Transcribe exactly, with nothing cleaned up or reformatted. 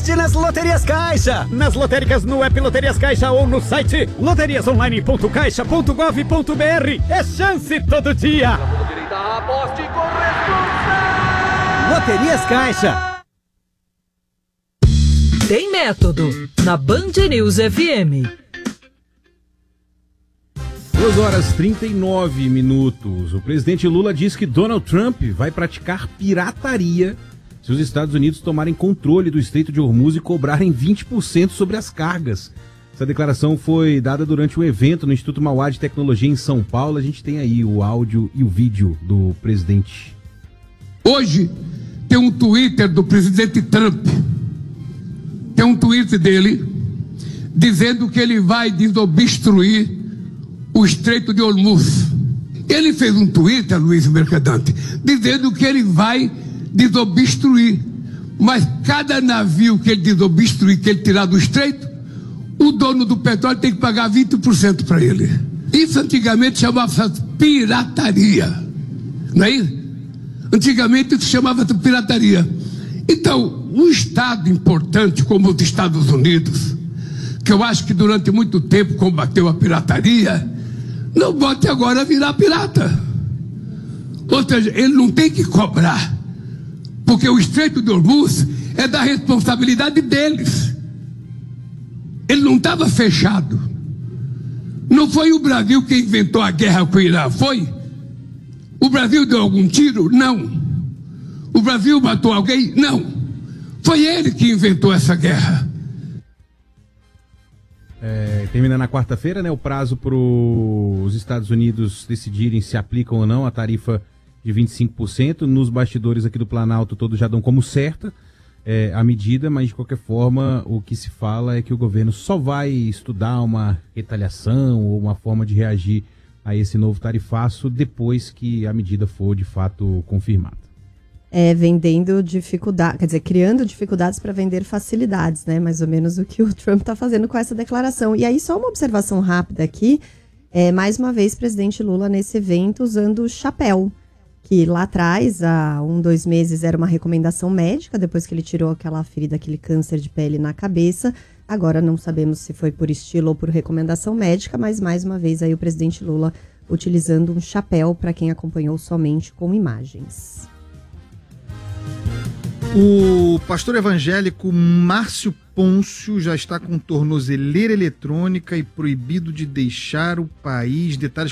aposte nas Loterias Caixa. Nas lotéricas no app Loterias Caixa ou no site loterias online ponto caixa ponto gov ponto br. É chance todo dia. Aposte com responsa. Loterias Caixa. Tem método na Band News F M. duas horas e trinta e nove minutos. O presidente Lula diz que Donald Trump vai praticar pirataria se os Estados Unidos tomarem controle do Estreito de Hormuz e cobrarem vinte por cento sobre as cargas. Essa declaração foi dada durante um evento no Instituto Mauá de Tecnologia em São Paulo. A gente tem aí o áudio e o vídeo do presidente. Hoje tem um Twitter do presidente Trump. Tem um tweet dele dizendo que ele vai desobstruir o Estreito de Hormuz. Ele fez um Twitter, Luiz Mercadante, dizendo que ele vai desobstruir. Mas cada navio que ele desobstruir, que ele tirar do Estreito, o dono do petróleo tem que pagar vinte por cento para ele. Isso antigamente chamava pirataria. Não é isso? Antigamente isso chamava pirataria. Então, um Estado importante como os Estados Unidos, que eu acho que durante muito tempo combateu a pirataria, não pode agora virar pirata. Ou seja, ele não tem que cobrar, porque o Estreito de Hormuz é da responsabilidade deles. Ele não estava fechado. Não foi o Brasil que inventou a guerra com o Irã, foi? O Brasil deu algum tiro? Não. O Brasil matou alguém? Não. Foi ele que inventou essa guerra. É, termina na quarta-feira, né, o prazo para os Estados Unidos decidirem se aplicam ou não a tarifa de vinte e cinco por cento. Nos bastidores aqui do Planalto todos já dão como certa é, a medida, mas de qualquer forma o que se fala é que o governo só vai estudar uma retaliação ou uma forma de reagir a esse novo tarifaço depois que a medida for de fato confirmada. É, vendendo dificuldades, quer dizer, criando dificuldades para vender facilidades, né? Mais ou menos o que o Trump está fazendo com essa declaração. E aí, só uma observação rápida aqui, é, mais uma vez, presidente Lula nesse evento usando o chapéu, que lá atrás, há um, dois meses, era uma recomendação médica, depois que ele tirou aquela ferida, aquele câncer de pele na cabeça. Agora não sabemos se foi por estilo ou por recomendação médica, mas mais uma vez aí o presidente Lula utilizando um chapéu para quem acompanhou somente com imagens. O pastor evangélico Márcio Pôncio já está com tornozeleira eletrônica e proibido de deixar o país. Detalhes